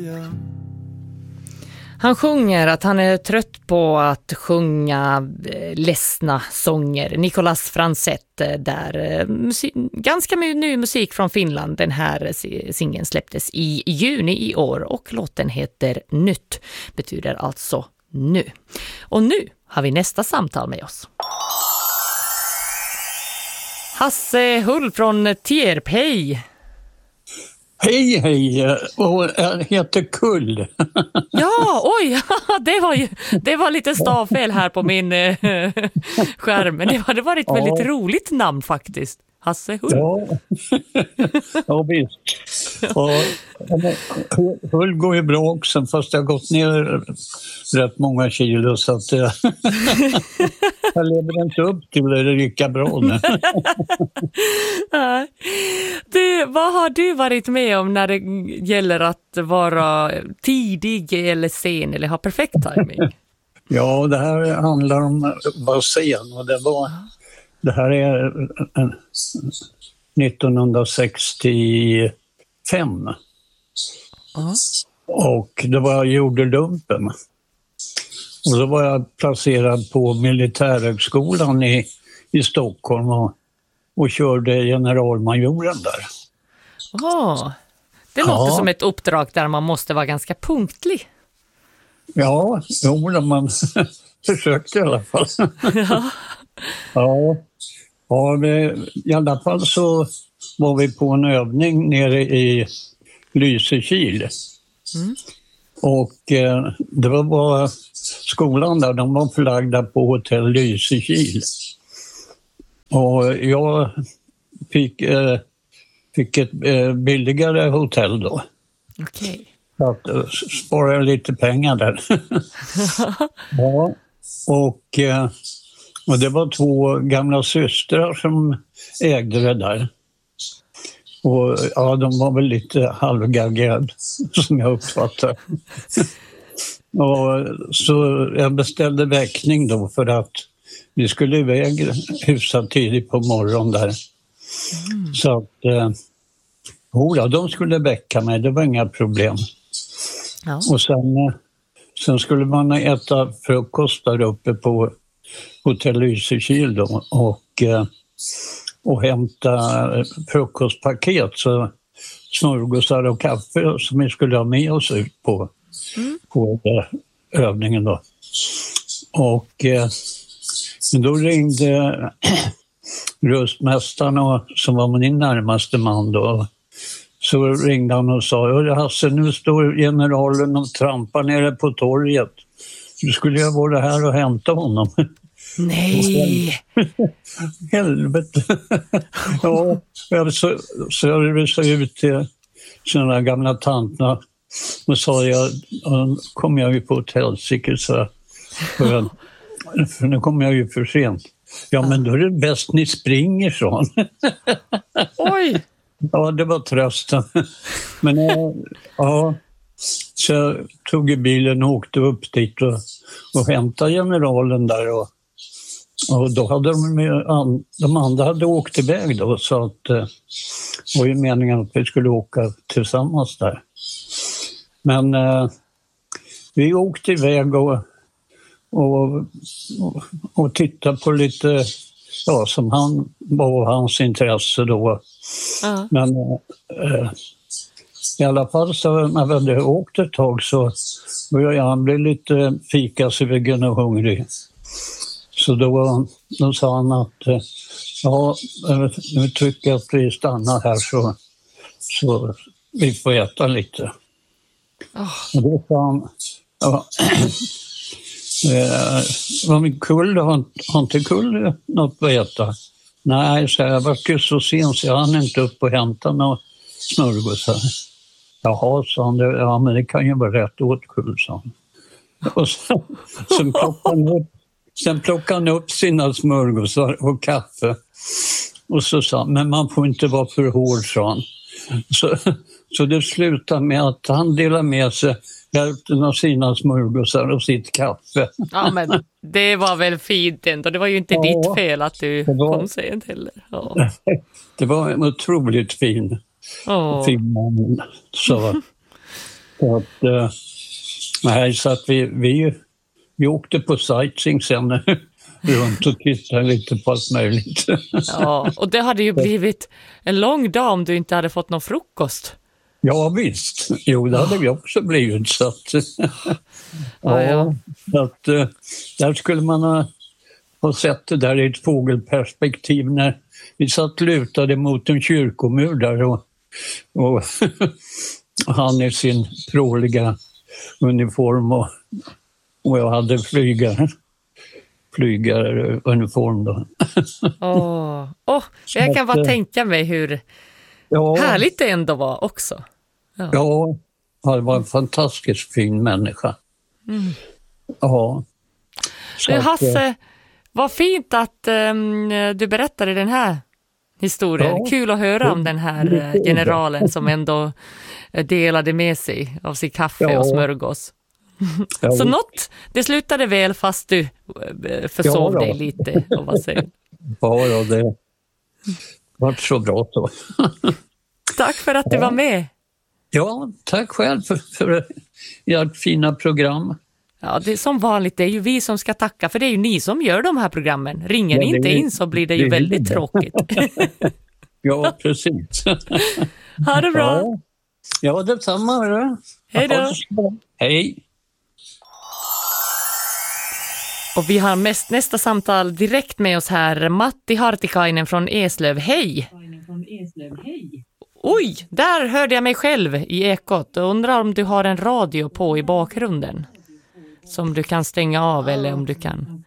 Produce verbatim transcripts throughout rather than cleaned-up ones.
halleluja. Han sjunger att han är trött på att sjunga ledsna sånger. Nicolas Franzett där. Musik, ganska mycket ny musik från Finland. Den här singeln släpptes i juni i år och låten heter Nytt. Betyder alltså nu. Och nu har vi nästa samtal med oss. Hasse Hull från Tierp, hej! Hej, hej! Och jag heter Kull. Ja, oj! Det var ju det var lite stavfel här på min eh, skärm. Men det hade varit ett väldigt ja. roligt namn faktiskt. Hasse Hull. Ja, ja visst. Och, Hull går ju bra också, fast jag har gått ner rätt många kilo så att eh, jag lever inte upp till det lika bra nu. Du, vad har du varit med om när det gäller att vara tidig eller sen eller ha perfekt timing? Ja, det här handlar om att vara sen och det var det här är nittonhundrasextiofem. Uh. Och det var jag gjorde lumpen. Och då var jag placerad på militärhögskolan i, i Stockholm och, och körde generalmajoren där. Oh, det låter ja. som ett uppdrag där man måste vara ganska punktlig. Ja, jo, man försökte i alla fall. Ja. Ja, ja vi, i alla fall så var vi på en övning nere i Lysekil. Mm. Och eh, det var bara skolan där, de var förlagda på hotell Lysekil. Och jag fick, eh, fick ett eh, billigare hotell då. Okej. Okay. Så att eh, spara lite pengar där. Ja, och, eh, och det var två gamla systrar som ägde det där. Och ja, de var väl lite halvgaggade som jag uppfattade. Och så jag beställde väckning då för att vi skulle iväg hyfsat tidigt på morgonen där. Mm. Så att eh, ja, de skulle väcka mig, det var inga problem. Ja. Och sen, sen skulle man äta frukost där uppe på hotell Lysekil då och eh, och hämta frukostpaket, så smörgåsar och kaffe som vi skulle ha med oss ut på, mm. på övningen då. Och eh, då ringde röstmästaren och, som var min närmaste man då. Så ringde han och sa: Hasse, nu står generalen och trampar nere på torget. Du skulle jag vara här och hämta honom. Nej! Helvete! Ja, så, så jag rusade ut till sina gamla tanterna och sa jag, kom jag ju på ett helsike, så för, för nu kommer jag ju för sent. Ja, men då är det bäst ni springer, så. Oj! Ja, det var trösten. Men ja, så jag tog bilen och åkte upp dit och, och hämtade generalen där och Och då hade de, de andra hade åkt iväg då, så att det var ju meningen att vi skulle åka tillsammans där. Men eh, vi åkte iväg och, och, och, och tittade på lite, ja, som han var hans intresse då. Uh-huh. Men eh, i alla fall så när vi hade åkt ett tag så började han bli lite fikasugen och hungrig. Så då, då sa han att ja, nu tycker jag att vi stannar här så, så vi får äta lite. Oh. Och då sa han, ja, eh, var min kull, har, har inte kull något att äta? Nej, så jag var ju så sent så jag hann inte upp och hämta några smörgåsar. Jaha, sa han, ja men det kan ju vara rätt åt kull, sa han. Och så, så plockade han upp Sen plockade han upp sina smörgåsar och kaffe. Och så sa han, men man får inte vara för hård, sa han. Så, så det slutade med att han delade med sig hälften av sina smörgåsar och sitt kaffe. Ja, men det var väl fint ändå. Det var ju inte ja, ditt fel att du var, kom sent heller. Ja. Det var en otroligt fin, oh. fin man. Så. Så att, eh, nej, så att vi, vi, vi åkte på sightseeing sen runt och tittade lite på allt möjligt. Ja, och det hade ju blivit en lång dag om du inte hade fått någon frukost. Ja visst, jo det hade vi också blivit. Så att, ja, ja. Så att, eh, där skulle man ha, ha sett det där i ett fågelperspektiv när vi satt lutade mot en kyrkomur där och, och han i sin pråliga uniform och, och jag hade flygare, flygaruniform då. Åh, oh, jag kan bara tänka mig hur ja, härligt det ändå var också. Ja, ja det var en fantastiskt fin människa. Mm. Ja. Men Hasse, vad fint att um, du berättade den här historien. Ja. Kul att höra om den här uh, generalen som ändå delade med sig av sitt kaffe ja. och smörgås. Ja. Så något, det slutade väl fast du uh, försov ja, dig lite och vad säger. Ja, ja, det var så bra så. Tack för att du var med. Ja, tack själv för, för ert fina program. Ja, det är som vanligt, det är ju vi som ska tacka, för det är ju ni som gör de här programmen. Ringer ni ja, inte in så blir det ju det väldigt det. tråkigt. Ja, precis. Ha det bra. Ja, ja detsamma. Hej då. Hej. Och vi har mest, nästa samtal direkt med oss här. Matti Hartikainen från Eslöv. Hej! Oj, där hörde jag mig själv i ekot. Och undrar om du har en radio på i bakgrunden som du kan stänga av eller om du kan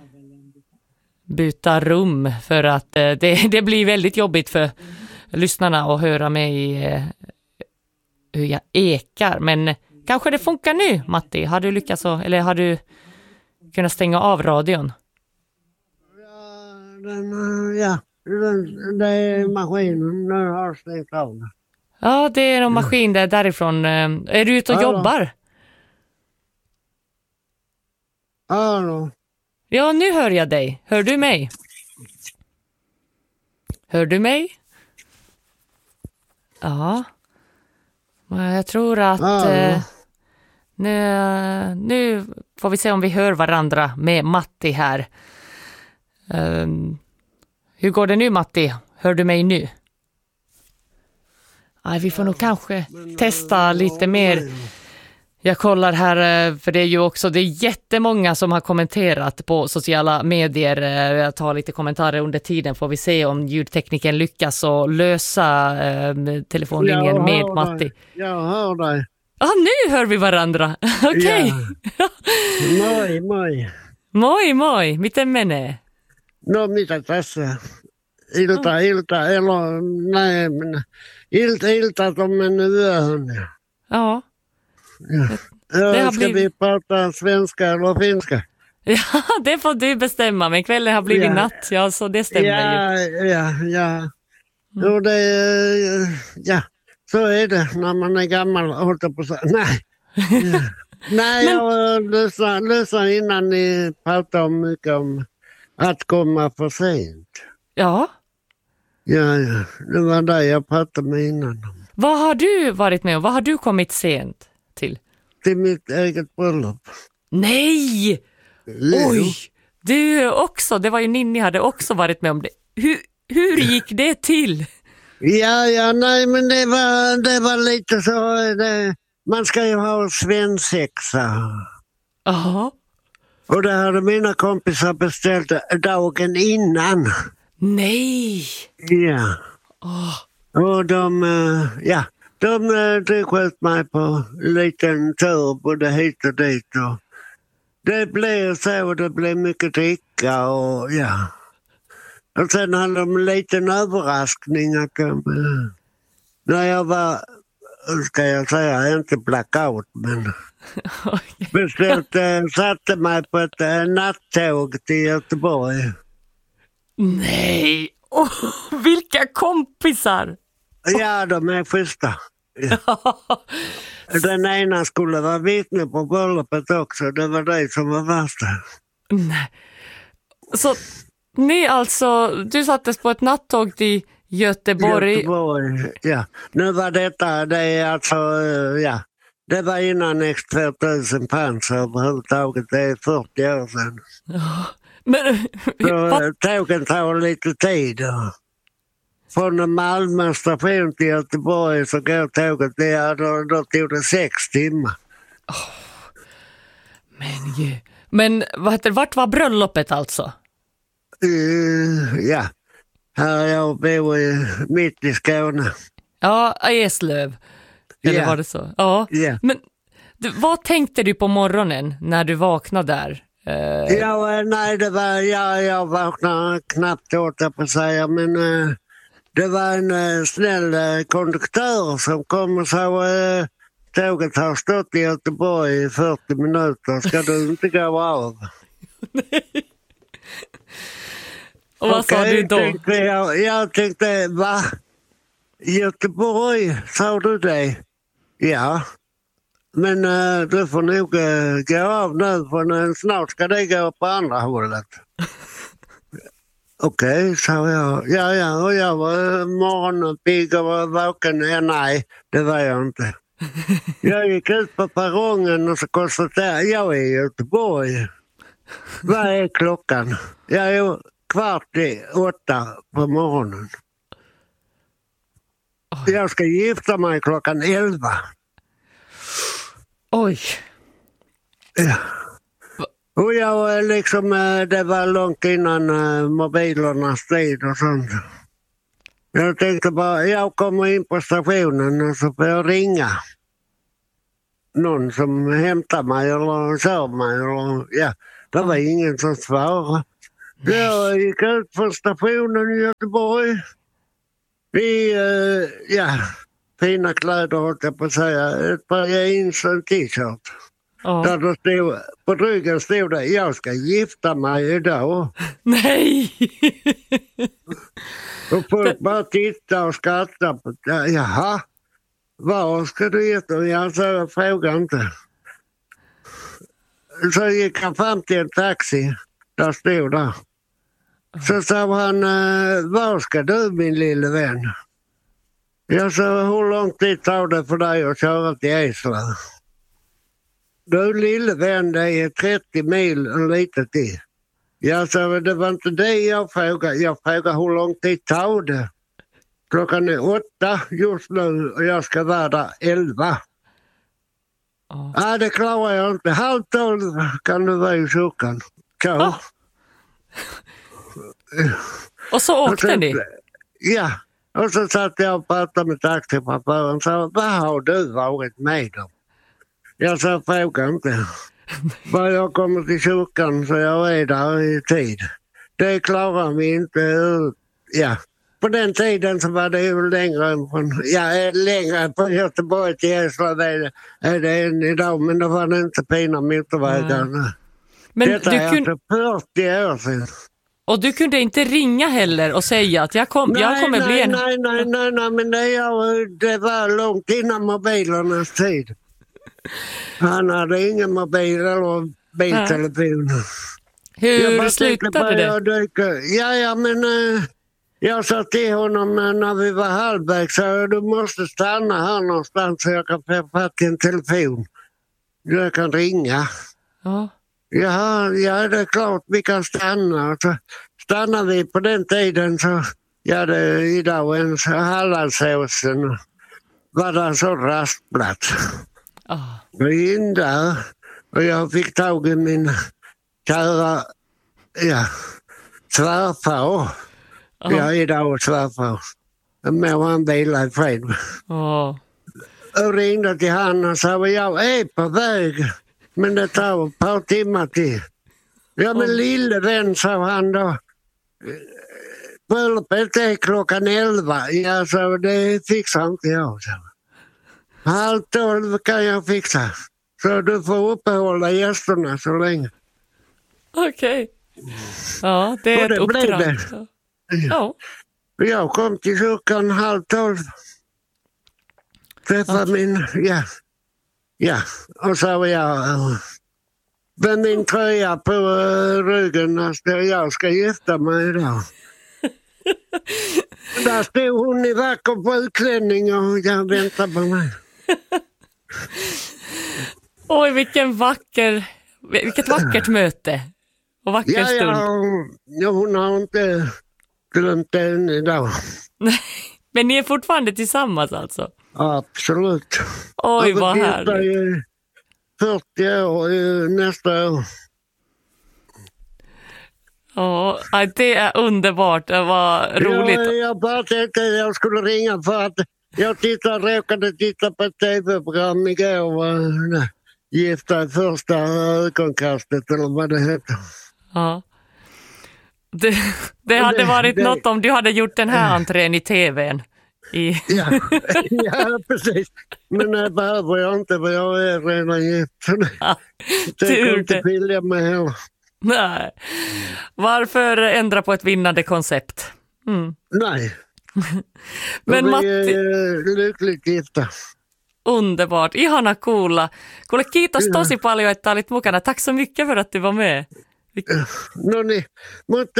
byta rum, för att eh, det, det blir väldigt jobbigt för lyssnarna att höra mig eh, hur jag ekar. Men kanske det funkar nu, Matti. Har du lyckats så, eller har du kunnat stänga av radion? Ja, den, ja. Det är maskinen, den har stängt av. Ja, det är någon maskin där därifrån. Är du ute och Hallå. jobbar? Hallå. Ja, nu hör jag dig. Hör du mig? Hör du mig? Ja. Jag tror att eh, nu, nu får vi se om vi hör varandra med Matti här. Um, hur går det nu, Matti? Hör du mig nu? Nej, vi får nog kanske testa lite mer. Jag kollar här, för det är ju också, det är jättemånga som har kommenterat på sociala medier. Jag tar lite kommentarer under tiden, får vi se om ljudtekniken lyckas att lösa eh, telefonlinjen med Matti. Jag hör dig. Ja, ah, nu hör vi varandra. Okej. Okay. Ja. Moi, moi. Moi, moi. Miten menee? No mitä tässä? Ilta, oh. ilta, elo, nej, men ilta, ilta on mennyt yöhön. Ja. Ja. Det har ska blivit... vi prata svenska eller finska? Ja, det får du bestämma, men kvällen har blivit ja. natt, ja, så det stämmer ja, ju. Ja, ja. Jo, det ja, så är det när man är gammal och håller på så. Nej. Ja. Nej, men... jag lyssnar, lyssnar innan ni pratar om mycket om att komma för sent. Ja. Ja, ja. Det var det jag pratade med innan. Vad har du varit med om? Vad har du kommit sent till? Till mitt eget bröllop. Nej! Jo. Oj! Du också, det var ju Ninni hade också varit med om det. Hur, hur gick det till? Ja, ja, nej, men det var, det var lite så. Det, man ska ju ha svensexa. Jaha. Och det hade mina kompisar beställt dagen innan. Nej! Ja. Oh. Och de, ja, de, de sköt mig på en liten tur både hit och dit. Och det blev så, det blev mycket dricka och ja. Och sen hade de en liten överraskning att de, när jag var, ska jag säga, inte blackout, men beställt, satte mig på ett nattåg till Göteborg. Nej! Oh, vilka kompisar! Ja, de är schyssta. Ja. Den ena skulle vara vittne på bröllopet också. Det var det som var värsta. Nej. Så ni alltså, du sattes på ett nattåg till Göteborg? Göteborg, ja. Nu var detta, det är alltså, ja. Det var innan X tvåtusen fanns överhuvudtaget. Det är fyrtio år sedan. Men, så tågen tar lite tid. Från Malmö station till Göteborg så går tåget. Det, då, då tog det sex timmar. Oh, men ju. Men vad, vart var bröllopet alltså? Uh, ja, här jag bor i, mitt i Skåne. Ja, Eslöv. Eller yeah. var det så? Ja. Yeah. Men du, vad tänkte du på morgonen när du vaknade där? Uh... Ja, nej, det var, ja, jag vaknade knappt åt jag på att säga, men uh, det var en uh, snäll uh, konduktör som kom och sa uh, tåget har stått i Göteborg i fyrtio minuter, ska du inte gå av? Och vad okay, sa du då? Tänkte jag, jag tänkte, va? Göteborg, sa du det? Ja. Men uh, du får nog uh, gå av nu, för uh, snart ska det gå på andra hållet. Okej, okay, sa jag. Ja, ja, och jag var uh, morgonpigg och var vaken. Ja, nej, det var jag inte. Jag gick ut på perrongen och så konstaterade jag är i Göteborg. Vad är klockan? Jag är kvart i åtta på morgonen. Oj. Jag ska gifta mig klockan elva. Oj. Ja. Och jag liksom, det var långt innan mobilernas tid och sånt. Jag tänkte bara, jag kommer in på stationen och så får jag ringa. Någon som hämtar mig eller kör mig. Eller, ja, det var ingen som svarade. Jag gick ut från stationen i Göteborg. Vi, uh, ja, fina kläder håller jag på att säga. Ett par jeans och en t-shirt. Oh. Där det stod, på ryggen stod det, jag ska gifta mig idag. Nej! Och folk bara tittade och skrattade på det. Jaha, var ska du gifta dig? Jag sa, jag frågar inte. Så gick han fram till en taxi. Där stod där. Så sa han, var ska du min lille vän? Jag sa, hur lång tid tar det för dig att köra till Eslöv? Du lille vän, det är trettio mil och lite till. Jag sa, det var inte det jag frågade. Jag frågade hur lång tid tar det? Klockan är åtta just nu och jag ska vara där elva. Ja, oh. ah, det klarar jag inte. Halv tolv kan du vara i kyrkan. Kör. Oh. Och så åkte och ni? Ja, och så satt jag och pratade med taxichauffören och sa, vad har du varit med om? Jag sa, fråga inte. Bara jag kommer till kyrkan så jag är där i tid. Det klarar vi inte. Ja, på den tiden så var det ju längre än från, ja, längre från Göteborg till Eslöv är det än idag, men då var det inte fina motorvägar. Mm. Men detta du är kun... alltså fyrtio år sedan. Och du kunde inte ringa heller och säga att jag, kom, nej, jag kommer nej, bli en... Nej, nej, nej, nej, men det, jag, det var långt innan mobilernas tid. Han hade ingen mobil eller biltelefon. Hur slutade det? Jag dyker. Ja, ja, men uh, jag sa till honom uh, när vi var halvvägs så du måste stanna här någonstans så jag kan få fatt i en telefon. Jag kan ringa. Ja. Ja, ja, det är klart vi kan stanna. Så stannar vi på den tiden så, ja, det idag en Hallandsåsen var det så rastplats. Oh. Och in där och jag fick tag i min kära, ja, svärfar. Oh. Ja, idag svärfar. Men han vilade i fred. Oh. Och ringde till han och sa, jag är på väg. Men det tar ett par timmar till. Ja, men lille vän, sa han då. Bröllopet är klockan elva. Ja, så det fixar inte jag. Så. Halv tolv kan jag fixa. Så du får uppehålla gästerna så länge. Okej. Okay. Ja, det är det ett uppdrag. Det. Ja. Jag kom till kyrkan halv tolv. Träffade okay. min... Ja. Ja, och så var jag med min tröja på uh, ryggen alltså, jag ska gifta mig idag. Där stod hon i vacker på utlänning och jag väntade på mig. Oj, vilken vacker, vilket vackert möte. Och vacker ja, stund. Ja, ja, hon har inte glömt det än idag. Men ni är fortfarande tillsammans alltså? Absolut. Oj, vad härligt. fyrtio år nästa år. Ja, det är underbart. Det var roligt. Ja, jag bara tänkte att jag skulle ringa för att jag tittade, råkade titta på ett tv-program igår. Och, nej, Gifta i första ögonkastet eller vad det heter. Ja. Det, det hade varit det, något om du hade gjort den här entrén i tvn. I... Ja, ja, precis. Men det behöver jag inte för jag är redan gift. Ja, det kan inte skilja mig heller. Nej. Varför ändra på ett vinnande koncept? Mm. Nej. Men vi Matti... är lyckligt gifta. Underbart. Ihana kuulla. Kuule, kiitos tosi paljon, että olit mukana. Tack så mycket för att du var med. No niin, mutta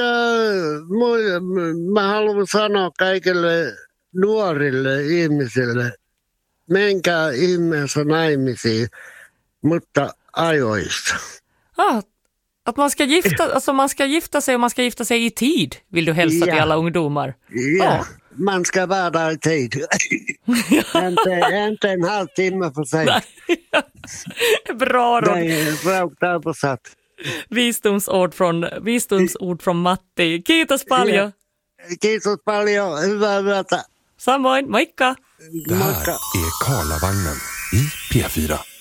mä haluan sanoa kaikille nuorille ihmisille, menkää ihmeessä naimisiin, mutta ajoissa. Ah, att man ska gifta, alltså man ska gifta sig och man ska gifta sig i tid, vill du hälsa ja. till alla ungdomar? Ja, ah. Man ska vara där i tid. inte, inte en halv timme för sig. Bra råd. Det är rakt översatt. Visdomsord från, visdomsord från Matti. Kiitos paljon. Kiitos paljon. Hyvää yötä. Samoin. Moikka. Det här är Karlavagnen i P fyra.